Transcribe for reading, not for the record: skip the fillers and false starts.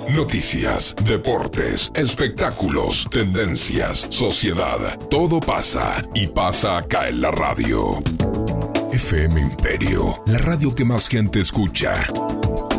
Noticias, deportes, espectáculos, tendencias, sociedad. Todo pasa y pasa acá en la radio. FM Imperio, la radio que más gente escucha.